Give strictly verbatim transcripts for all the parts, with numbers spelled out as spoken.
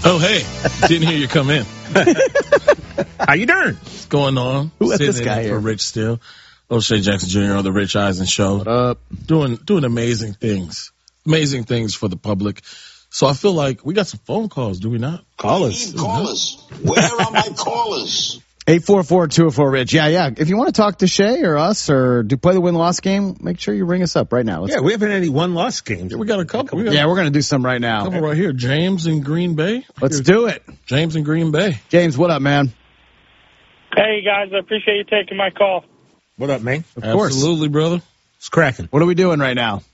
Oh, hey. Didn't hear you come in. How you doing? What's going on? Who let Sitting this guy in here? for Rich Steele. O'Shea Jackson Junior on the Rich Eisen Show. What up? Doing, doing amazing things. Amazing things for the public. So I feel like we got some phone calls, do we not? Call I us. need callers. Where are my callers? eight four four, two oh four, Rich. Yeah, yeah. If you want to talk to Shay or us or do play the win-loss game, make sure you ring us up right now. Let's Yeah, we haven't had any one-loss games. Yeah, we got a couple. We got Yeah, we're going to do some right a now. couple right here. James in Green Bay. Let's Here's do it. James in Green Bay. James, what up, man? Hey, guys, I appreciate you taking my call. What up, man? Of course. Absolutely, brother. It's cracking. What are we doing right now?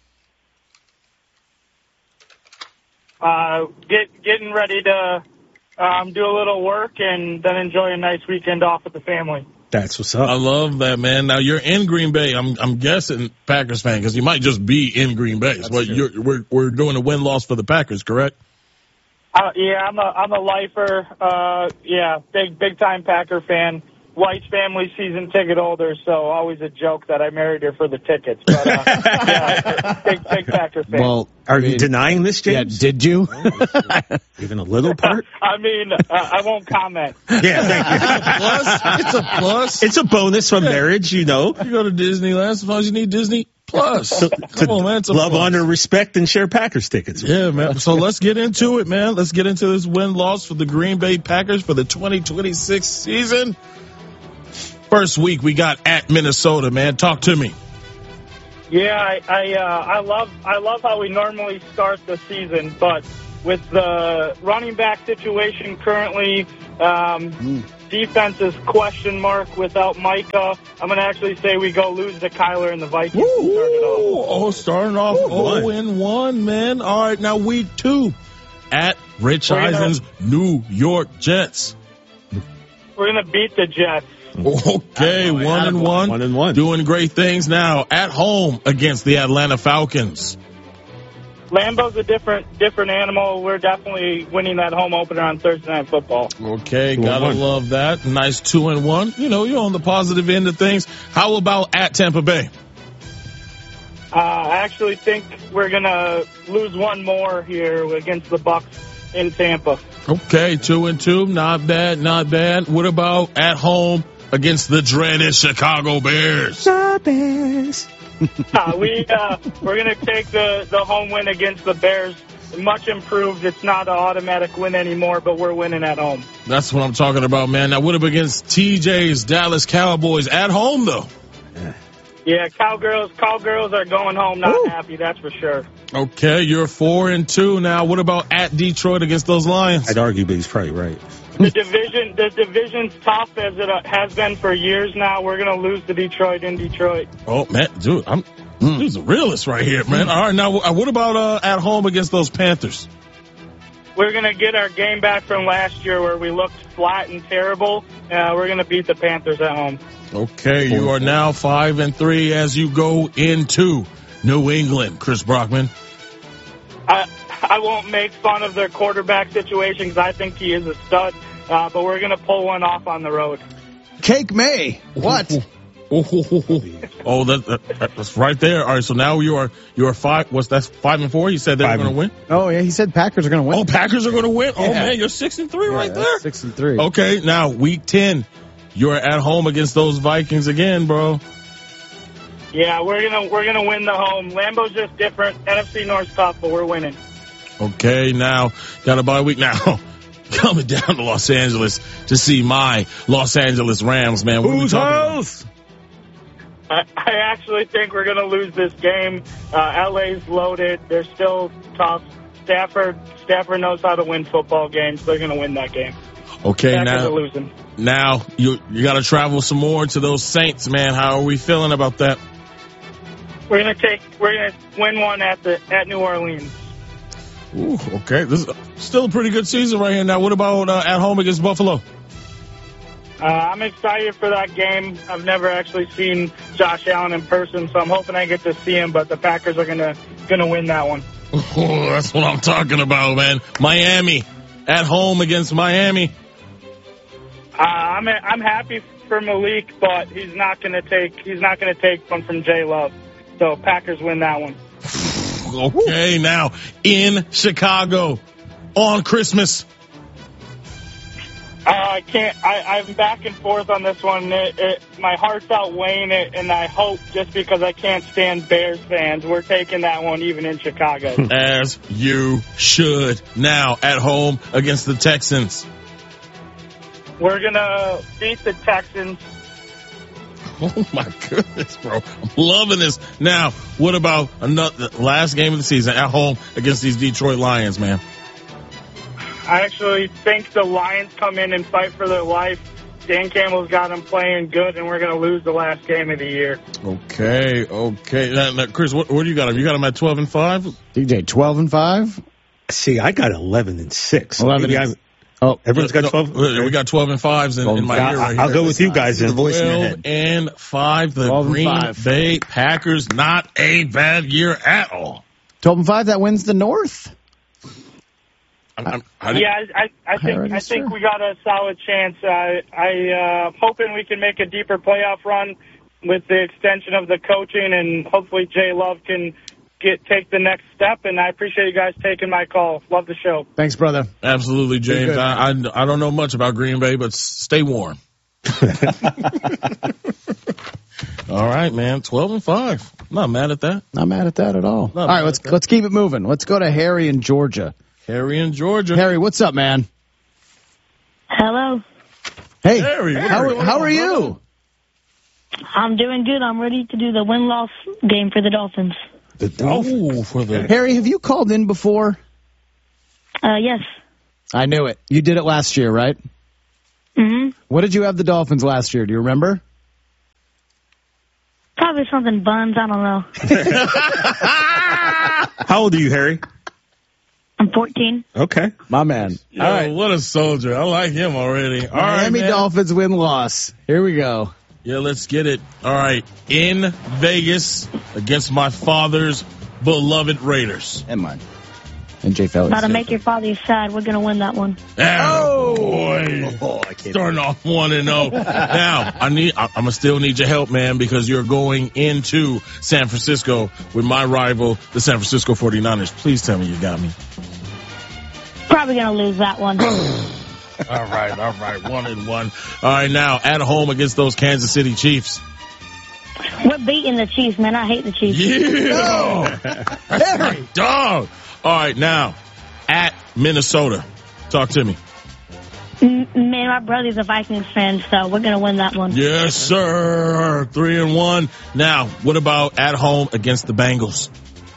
Uh, get getting ready to um, do a little work and then enjoy a nice weekend off with the family. That's what's I up. love that, man. Now you're in Green Bay. I'm, I'm guessing Packers fan because you might just be in Green Bay. So you're, we're, we're doing a win-loss for the Packers, correct? Uh, yeah, I'm a I'm a lifer. Uh, yeah, big big time Packer fan. Wife's family season ticket holder, so always a joke that I married her for the tickets. But uh, yeah, big big Packer fan. Well, Are I mean, you denying this, yeah, James? did you? Even a little part? I mean, uh, I won't comment. Yeah, thank Plus, it's a plus. you. It's a bonus from marriage, you know. You go to Disneyland, sometimes you need Disney Plus. To Come on, man. It's a love, plus. honor, respect, and share Packers tickets. Yeah, man. So let's get into it, man. Let's get into this win-loss for the Green Bay Packers for the twenty twenty-six season. First week, we got at Minnesota, man. Talk to me. Yeah, I I, uh, I love I love how we normally start the season, but with the running back situation currently, um, Mm. defense is question mark without Micah. I'm going to actually say we go lose to Kyler and the Vikings. to start it off. Oh, starting off Ooh, oh and one, man. All right, now week two at Rich We're gonna- Eisen's New York Jets. We're going to beat the Jets. Okay, Attaboy, one and attaboy. one. One and one. Doing great things now at home against the Atlanta Falcons. Lambeau's a different different animal. We're definitely winning that home opener on Thursday Night Football. Okay, Two and gotta one. love that. Nice two and one. You know, you're on the positive end of things. How about at Tampa Bay? Uh, I actually think we're going to lose one more here against the Bucs in Tampa. Okay, two and two. Not bad, not bad. What about at home against the dreaded Chicago Bears? Uh, we uh, we're gonna take the, the home win against the Bears. Much improved. It's not an automatic win anymore, but we're winning at home. That's what I'm talking about, man. Now, what about against T J's Dallas Cowboys at home, though? Yeah, cowgirls cowgirls are going home not Ooh. happy. That's for sure. Okay, you're four and two now. What about at Detroit against those Lions? I'd argue, but he's probably right. The division the division's tough as it uh, has been for years now. We're gonna lose to Detroit in Detroit. Oh man, dude, I'm he's a realist right here, man. All right, now uh, what about uh, at home against those Panthers? We're gonna get our game back from last year where we looked flat and terrible. Uh, we're gonna beat the Panthers at home. Okay, you are now five and three as you go into New England. Chris Brockman. I I won't make fun of their quarterback situation because I think he is a stud. Uh, but we're gonna pull one off on the road. Cake May. What? Oh, that, that that's right there. All right, so now you are you are five. What's that? Five and four. You said they're Five going to and- win. Oh, yeah, he said Packers are going to win. Oh, Packers are going to win. Oh Yeah. man, you're six and three Yeah, right that's there. Six and three. Okay, now week ten, you're at home against those Vikings again, bro. Yeah, we're gonna we're gonna win the home. Lambeau's just different. N F C North's tough, but we're winning. Okay, now got a bye week now. Coming down to Los Angeles to see my Los Angeles Rams, man. What are we Whose talking about? house? I, I actually think we're gonna lose this game. Uh, L A's loaded. They're still tough. Stafford Stafford knows how to win football games. They're gonna win that game. Okay, Packers now are losing. now you you got to travel some more to those Saints, man. How are we feeling about that? We're gonna take. We're gonna win one at the at New Orleans. Ooh, okay, this is still a pretty good season right here. Now, what about uh, at home against Buffalo? Uh, I'm excited for that game. I've never actually seen Josh Allen in person, so I'm hoping I get to see him. But the Packers are gonna gonna win that one. Oh, that's what I'm talking about, man. Miami at home against Miami. Uh, I'm I'm happy for Malik, but he's not gonna take he's not gonna take one from J Love. So Packers win that one. Okay, now in Chicago on Christmas. I can't. I, I'm back and forth on this one. It, it, my heart's outweighing it, and I hope just because I can't stand Bears fans, we're taking that one even in Chicago. As you should. Now at home against the Texans. We're gonna beat the Texans. Oh my goodness, bro. I'm loving this. Now, what about another last game of the season at home against these Detroit Lions, man? I actually think the Lions come in and fight for their life. Dan Campbell's got them playing good, and we're going to lose the last game of the year. Okay, okay. Now, now, Chris, what, what do you got him? You got him at twelve and five? D J, twelve and five? See, I got eleven and six. eleven and six. Oh, everyone's got twelve. No, we got twelve and fives in, in my yeah, ear right I'll here. go with you guys in. twelve and five. The Green five. Bay Packers, not a bad year at all. twelve and five, that wins the North. I'm, I'm, how do you- Yeah, I, I, I think I think we got a solid chance. I I uh, hoping we can make a deeper playoff run with the extension of the coaching, and hopefully Jay Love can get take the next step. And I appreciate you guys taking my call. Love the show. Thanks, brother. Absolutely, James. good. I, I I don't know much about Green Bay, but s- stay warm. All right, man. twelve and five. I'm not mad at that. Not mad at that at all. Not All mad right, at let's that. let's keep it moving. Let's go to Harry in Georgia. Harry in Georgia. Harry, what's up, man? Hello. Hey, Harry, what how, are you how are doing, you? I'm doing good. I'm ready to do the win-loss game for the Dolphins. The Dolphins. Ooh, for the Harry, have you called in before? Uh, yes. I knew it. You did it last year, right? Mm-hmm. What did you have the Dolphins last year? Do you remember? Probably something buns. I don't know. How old are you, Harry? I'm fourteen. Okay. My man. Yo, All right. what a soldier. I like him already. All right, Miami man. Dolphins win-loss. Here we go. Yeah, let's get it. All right. In Vegas against my father's beloved Raiders. And mine. And Jay Felix. About to make your father sad. We're going to win that one. Oh, boy. Oh, I can't. Starting off one and zero. Now, I need. I, I'm gonna still need your help, man, because you're going into San Francisco with my rival, the San Francisco forty-niners. Please tell me you got me. Probably going to lose that one. All right, all right, one and one. All right, now at home against those Kansas City Chiefs. We're beating the Chiefs, man. I hate the Chiefs. Yeah, that's my dog. All right, now at Minnesota. Talk to me. M- man, my brother's a Vikings fan, so we're going to win that one. Yes, sir. Three and one. Now, what about at home against the Bengals?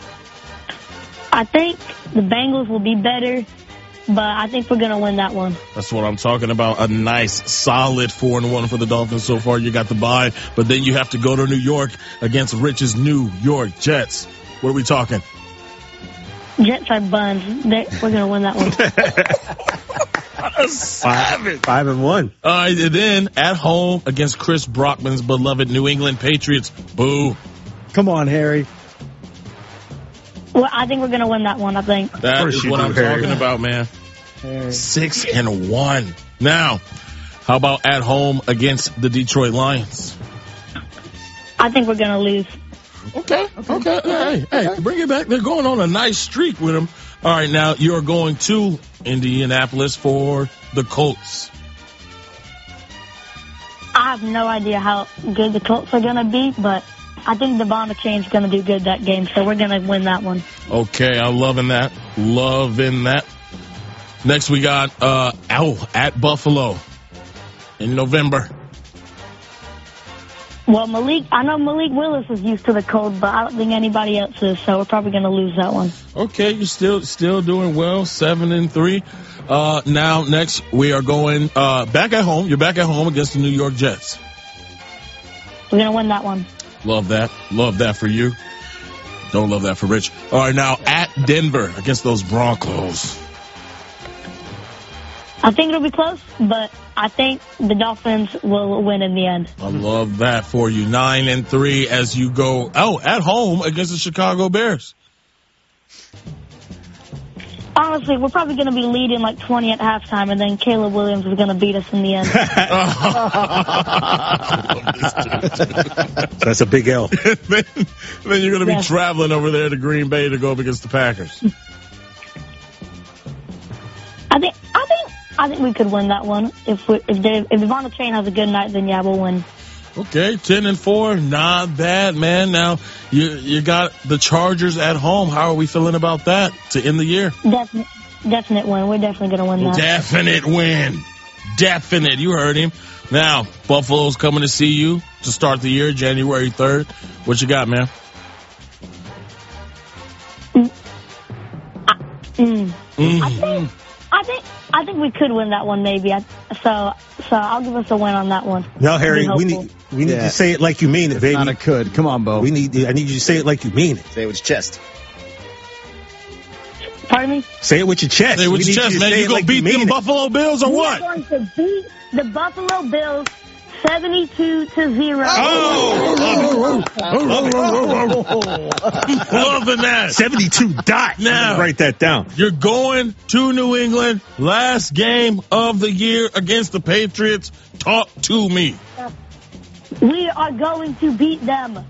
I think the Bengals will be better, but I think we're going to win that one. That's what I'm talking about. A nice, solid four and one for the Dolphins so far. You got the bye, but then you have to go to New York against Rich's New York Jets. What are we talking? Jets are buns. They- we're going to win that one. Five, five and one. All right, and then at home against Chris Brockman's beloved New England Patriots. Boo. Come on, Harry. Well, I think we're going to win that one, I think. That course is you what do, I'm Harry. talking about, man. Harry. Six and one. Now, how about at home against the Detroit Lions? I think we're going to lose. Okay, okay. Hey, hey, bring it back. They're going on a nice streak with them. All right, now you're going to Indianapolis for the Colts. I have no idea how good the Colts are going to be, but I think Devon McChain's going to do good that game, so we're going to win that one. Okay, I'm loving that. Loving that. Next, we got uh, oh, at Buffalo in November. Well, Malik, I know Malik Willis is used to the cold, but I don't think anybody else is, so we're probably going to lose that one. Okay, you're still still doing well, seven and three. Uh, now, next we are going uh, back at home. You're back at home against the New York Jets. We're going to win that one. Love that. Love that for you. Don't love that for Rich. All right, now at Denver against those Broncos. I think it'll be close, but I think the Dolphins will win in the end. I love that for you. Nine and three as you go, oh, at home against the Chicago Bears. Honestly, we're probably going to be leading like twenty at halftime, and then Caleb Williams is going to beat us in the end. That's a big L. then, then you're going to be Yeah. traveling over there to Green Bay to go up against the Packers. I think, I think, I think we could win that one. If we, if Dave, if Devon Chain has a good night, then yeah, we'll win. Okay, ten and four, not bad, man. Now you you got the Chargers at home. How are we feeling about that to end the year? Definite, definite win. We're definitely going to win that. Definite win. Definite. You heard him. Now, Buffalo's coming to see you to start the year, January third. What you got, man? Mm. I, mm. Mm-hmm. I think, I think, I think we could win that one, maybe. I, so, so I'll give us a win on that one. No, Harry, I'll be we hopeful. need we need Yeah. to say it like you mean it, baby. Not a could. Come on, Bo. We need. I need you to say it like you mean it. Say it with your chest. Pardon me? Say it with your chest. Hey, with We your need chest, you to man. say You it gonna like beat mean them it. Buffalo Bills or We what? are going to beat the Buffalo Bills seventy-two to zero. Oh, loving that. seventy-two dot. Now. Write that down. You're going to New England, last game of the year against the Patriots. Talk to me. We are going to beat them.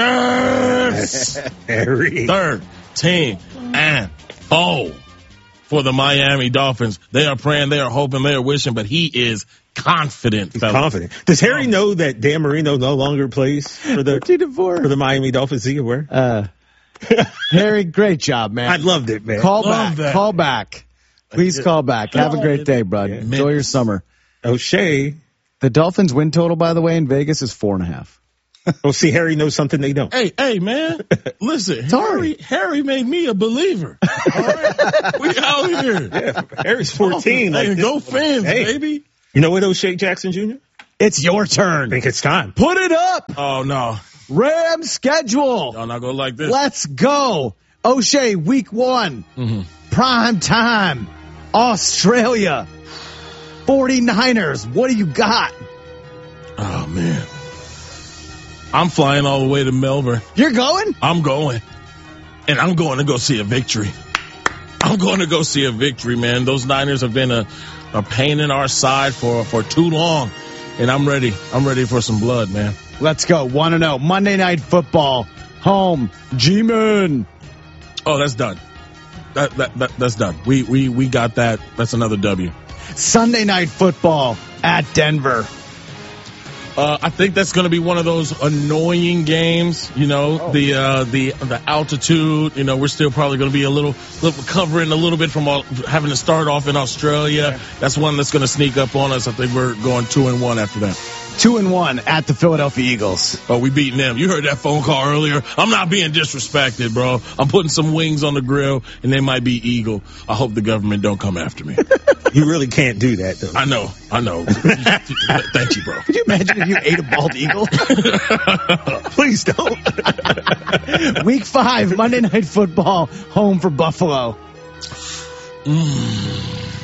Yes. Harry. thirteen and oh for the Miami Dolphins. They are praying, they are hoping, they are wishing, but he is confident. He's fella. confident. Does Harry know that Dan Marino no longer plays for the thirteen and four. for the Miami Dolphins? Is he aware? Uh, Harry, great job, man. I loved it, man. Call Love back. that. Call back. Please call back. Have a great day, bud. Yeah. Enjoy your summer. O'Shea. The Dolphins win total, by the way, in Vegas is four and a half. Well, see, Harry knows something they don't. Hey, hey, man. Listen, Sorry. Harry, Harry made me a believer. All right? We out here. Yeah, Harry's fourteen. Hey, like go this. fans, Hey. baby. You know what, O'Shea Jackson Junior? It's your I turn. think it's time. Put it up. Oh, no. Rams schedule. Y'all not go like this. Let's go. O'Shea, week one. Mhm. Prime time. Australia. forty-niners. What do you got? Oh, man. I'm flying all the way to Melbourne. You're going? I'm going. And I'm going to go see a victory. I'm going to go see a victory, man. Those Niners have been a, a pain in our side for, for too long. And I'm ready. I'm ready for some blood, man. Let's go. one and oh. Monday Night Football. Home. G-Man. Oh, that's done. That, that, that that's done. We, we, we got that. That's another W. Sunday Night Football at Denver. Uh, I think that's going to be one of those annoying games. You know, oh. the uh, the the altitude. You know, we're still probably going to be a little, little recovering a little bit from all, having to start off in Australia. Yeah. That's one that's going to sneak up on us. I think we're going two and one after that. Two and one at the Philadelphia Eagles. Oh, we beating them. You heard that phone call earlier. I'm not being disrespected, bro. I'm putting some wings on the grill, and they might be eagle. I hope the government don't come after me. You really can't do that, though. I know. I know. Thank you, bro. Could you imagine if you ate a bald eagle? Please don't. Week five, Monday Night Football, home for Buffalo. Mm.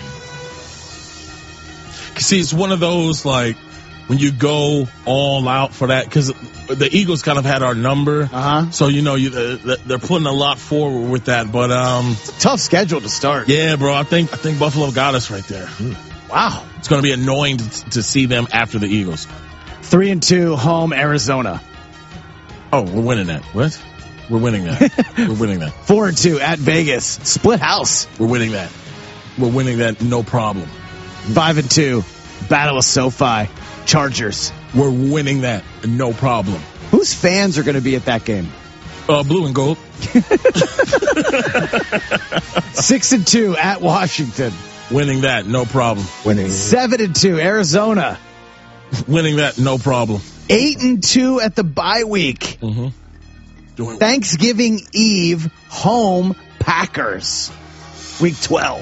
See, it's one of those, like, when you go all out for that, because the Eagles kind of had our number. Uh-huh. So, you know, you, uh, they're putting a lot forward with that. But, um, it's a tough schedule to start. Yeah, bro. I think, I think Buffalo got us right there. Mm. Wow. It's going to be annoying to, to see them after the Eagles. Three and two, home Arizona. Oh, we're winning that. What? We're winning that. We're winning that. Four and two at Vegas. Split house. We're winning that. We're winning that. No problem. Five and two. Battle of SoFi. Chargers. We're winning that. No problem. Whose fans are going to be at that game? Uh, blue and gold. Six and two at Washington. Winning that. No problem. Winning. Seven and two Arizona. Winning that. No problem. Eight and two at the bye week. Mm-hmm. Doing Thanksgiving Eve, home Packers. Week twelve.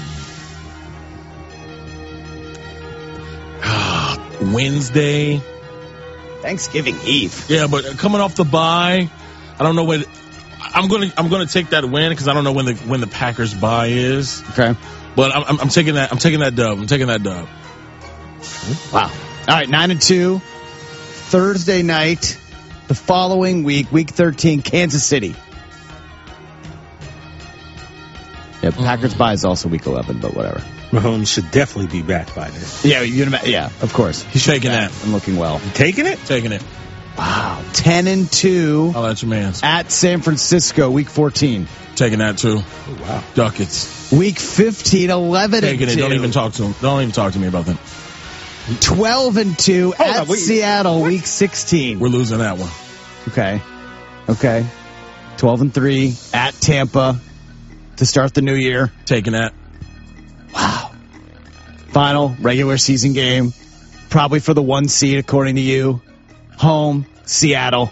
Wednesday. Thanksgiving Eve. Yeah, but coming off the bye, I don't know when. I'm gonna I'm gonna take that win because I don't know when the when the Packers bye is. Okay. But I'm, I'm, I'm taking that I'm taking that dub. I'm taking that dub. Wow. All right, nine and two. Thursday night, the following week, week thirteen, Kansas City. Yeah, Packers mm-hmm. bye is also week eleven, but whatever. Mahomes should definitely be back by then. Yeah, you, yeah, of course. He's taking that. I'm looking well. You taking it? Taking it. Wow. ten and two. I'll let your man. At San Francisco, week fourteen. Taking that too. Oh, wow. Ducats. Week fifteen, eleven and two. Taking it. Don't even talk to him. Don't even talk to me about that. twelve and two Hold at on, wait. Seattle, week sixteen. We're losing that one. Okay. Okay. twelve and three at Tampa to start the new year. Taking that. Wow. Final regular season game. Probably for the one seed, according to you. Home, Seattle.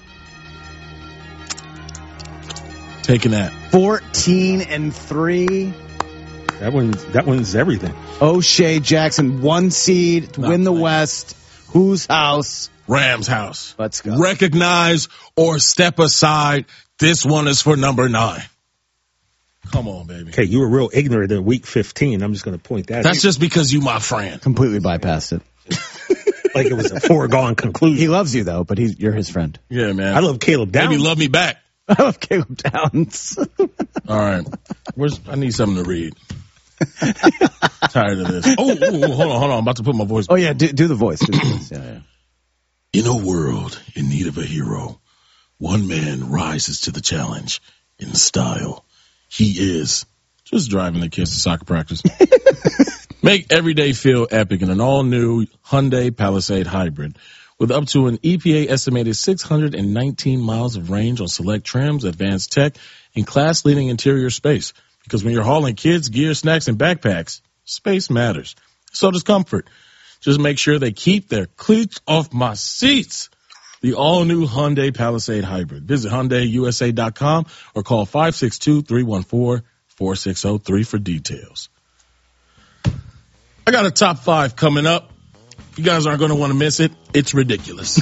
Taking that. fourteen and three. That one's, that one's everything. O'Shea Jackson, one seed to Not win the playing. West. Whose house? Rams house. Let's go. Recognize or step aside. This one is for number nine. Come on, baby. Okay, you were real ignorant in week fifteen. I'm just going to point that out. That's just because you my friend. Completely bypassed it. Like it was a foregone conclusion. He loves you, though, but he's, you're his friend. Yeah, man. I love Caleb Downs. Maybe love me back. I love Caleb Downs. All right. Where's I need something to read. Tired of this. Oh, ooh, ooh, hold on, hold on. I'm about to put my voice. Oh, yeah, do, do the voice. Do the voice. Yeah, yeah. In a world in need of a hero, one man rises to the challenge in style. He is just driving the kids to soccer practice. Make every day feel epic in an all-new Hyundai Palisade Hybrid. With up to an E P A-estimated six hundred nineteen miles of range on select trims, advanced tech, and class-leading interior space. Because when you're hauling kids, gear, snacks, and backpacks, space matters. So does comfort. Just make sure they keep their cleats off my seats. The all-new Hyundai Palisade Hybrid. Visit Hyundai U S A dot com or call five six two, three one four, four six zero three for details. I got a top five coming up. You guys aren't going to want to miss it. It's ridiculous.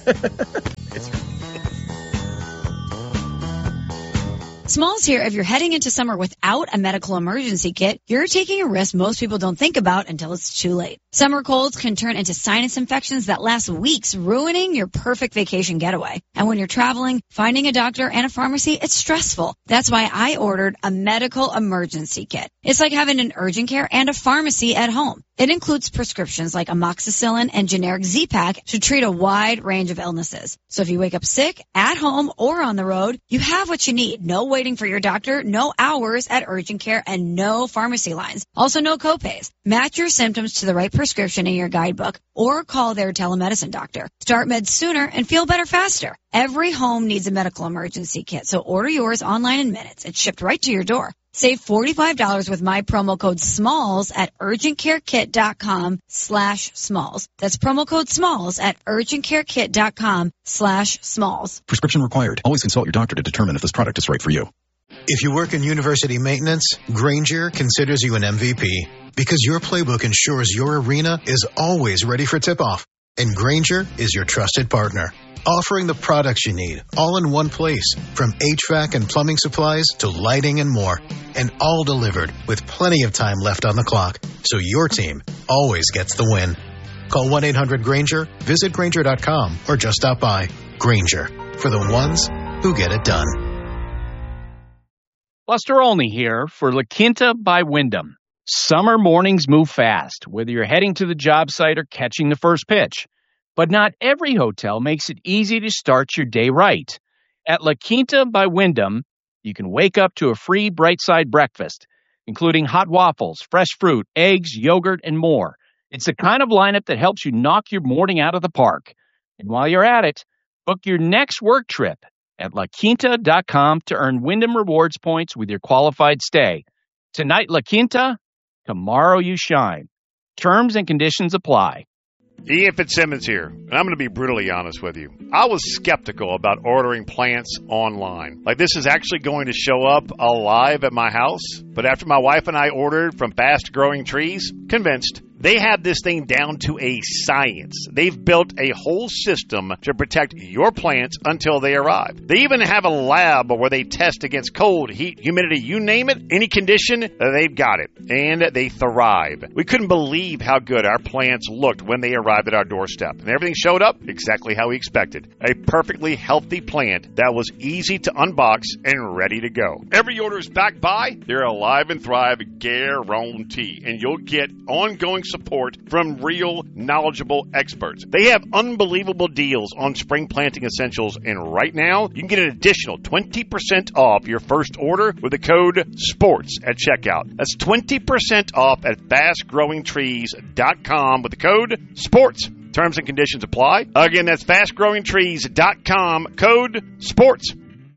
Smalls here. If you're heading into summer without a medical emergency kit, you're taking a risk most people don't think about until it's too late. Summer colds can turn into sinus infections that last weeks, ruining your perfect vacation getaway. And when you're traveling, finding a doctor and a pharmacy, it's stressful. That's why I ordered a medical emergency kit. It's like having an urgent care and a pharmacy at home. It includes prescriptions like amoxicillin and generic Z-Pak to treat a wide range of illnesses. So if you wake up sick, at home, or on the road, you have what you need. No waiting for your doctor, no hours at urgent care, and no pharmacy lines. Also, no copays. Match your symptoms to the right prescription in your guidebook or call their telemedicine doctor. Start meds sooner and feel better faster. Every home needs a medical emergency kit, so order yours online in minutes. It's shipped right to your door. Save forty-five dollars with my promo code SMALLS at urgentcarekit.com slash SMALLS. That's promo code SMALLS at urgentcarekit.com slash SMALLS. Prescription required. Always consult your doctor to determine if this product is right for you. If you work in university maintenance, Grainger considers you an M V P because your playbook ensures your arena is always ready for tip-off. And Grainger is your trusted partner, offering the products you need all in one place, from H V A C and plumbing supplies to lighting and more, and all delivered with plenty of time left on the clock, so your team always gets the win. Call one eight hundred Grainger, visit Grainger dot com, or just stop by. Grainger, for the ones who get it done. Buster Olney here for La Quinta by Wyndham. Summer mornings move fast, whether you're heading to the job site or catching the first pitch. But not every hotel makes it easy to start your day right. At La Quinta by Wyndham, you can wake up to a free Bright Side breakfast, including hot waffles, fresh fruit, eggs, yogurt, and more. It's the kind of lineup that helps you knock your morning out of the park. And while you're at it, book your next work trip at La Quinta dot com to earn Wyndham Rewards points with your qualified stay. Tonight, La Quinta, tomorrow you shine. Terms and conditions apply. Ian Fitzsimmons here, and I'm going to be brutally honest with you. I was skeptical about ordering plants online. Like, this is actually going to show up alive at my house. But after my wife and I ordered from Fast Growing Trees, convinced. They have this thing down to a science. They've built a whole system to protect your plants until they arrive. They even have a lab where they test against cold, heat, humidity, you name it, any condition, they've got it. And they thrive. We couldn't believe how good our plants looked when they arrived at our doorstep. And everything showed up exactly how we expected. A perfectly healthy plant that was easy to unbox and ready to go. Every order is backed by their Alive and Thrive guarantee. And you'll get ongoing support from real, knowledgeable experts. They have unbelievable deals on spring planting essentials, and right now, you can get an additional twenty percent off your first order with the code SPORTS at checkout. That's twenty percent off at fast growing trees dot com with the code SPORTS. Terms and conditions apply. Again, that's fast growing trees dot com, code SPORTS.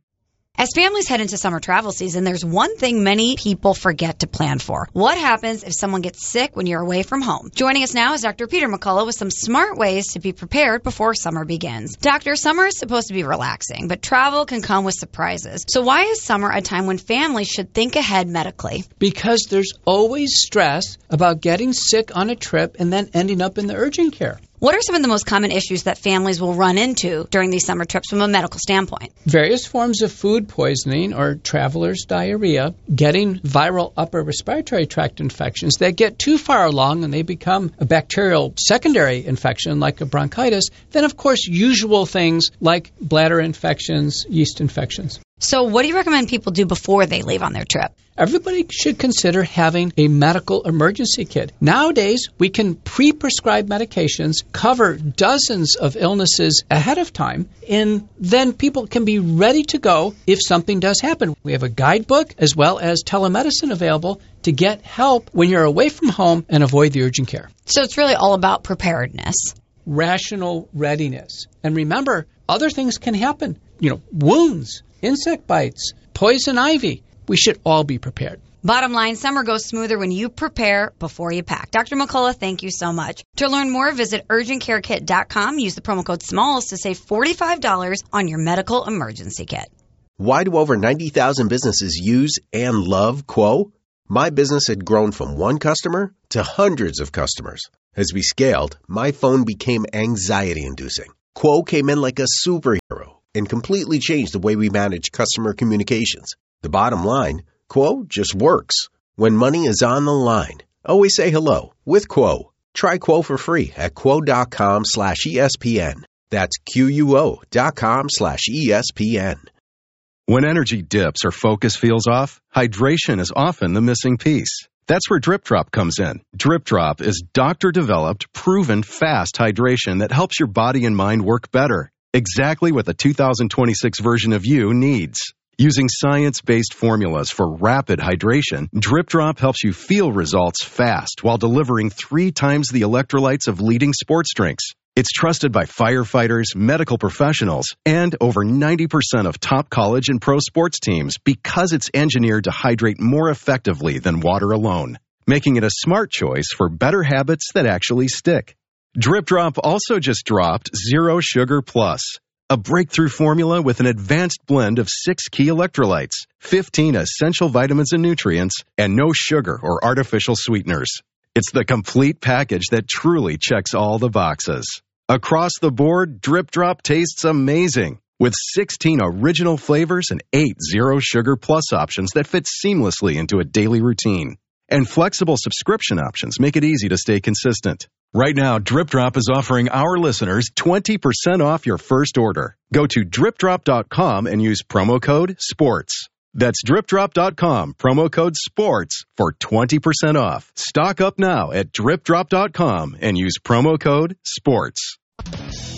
As families head into summer travel season, there's one thing many people forget to plan for. What happens if someone gets sick when you're away from home? Joining us now is Doctor Peter McCullough with some smart ways to be prepared before summer begins. Doctor, summer is supposed to be relaxing, but travel can come with surprises. So why is summer a time when families should think ahead medically? Because there's always stress about getting sick on a trip and then ending up in the urgent care. What are some of the most common issues that families will run into during these summer trips from a medical standpoint? Various forms of food poisoning or traveler's diarrhea, getting viral upper respiratory tract infections that get too far along and they become a bacterial secondary infection like a bronchitis. Then, of course, usual things like bladder infections, yeast infections. So what do you recommend people do before they leave on their trip? Everybody should consider having a medical emergency kit. Nowadays, we can pre-prescribe medications, cover dozens of illnesses ahead of time, and then people can be ready to go if something does happen. We have a guidebook as well as telemedicine available to get help when you're away from home and avoid the urgent care. So it's really all about preparedness. Rational readiness. And remember, other things can happen. You know, wounds, insect bites, poison ivy. We should all be prepared. Bottom line, summer goes smoother when you prepare before you pack. Doctor McCullough, thank you so much. To learn more, visit urgent care kit dot com. Use the promo code SMALLS to save forty-five dollars on your medical emergency kit. Why do over ninety thousand businesses use and love Quo? My business had grown from one customer to hundreds of customers. As we scaled, my phone became anxiety-inducing. Quo came in like a superhero and completely changed the way we manage customer communications. The bottom line, Quo just works. When money is on the line, always say hello with Quo. Try Quo for free at quo.com slash ESPN. That's Q-U-O dot com slash ESPN. When energy dips or focus feels off, hydration is often the missing piece. That's where Drip Drop comes in. Drip Drop is doctor-developed, proven fast hydration that helps your body and mind work better. Exactly what the two thousand twenty-six version of you needs. Using science-based formulas for rapid hydration, Drip Drop helps you feel results fast while delivering three times the electrolytes of leading sports drinks. It's trusted by firefighters, medical professionals, and over ninety percent of top college and pro sports teams because it's engineered to hydrate more effectively than water alone, making it a smart choice for better habits that actually stick. Drip Drop also just dropped Zero Sugar Plus, a breakthrough formula with an advanced blend of six key electrolytes, fifteen essential vitamins and nutrients, and no sugar or artificial sweeteners. It's the complete package that truly checks all the boxes. Across the board, Drip Drop tastes amazing, with sixteen original flavors and eight Zero Sugar Plus options that fit seamlessly into a daily routine. And flexible subscription options make it easy to stay consistent. Right now, Drip Drop is offering our listeners twenty percent off your first order. Go to drip drop dot com and use promo code SPORTS. That's drip drop dot com, promo code SPORTS for twenty percent off. Stock up now at drip drop dot com and use promo code SPORTS.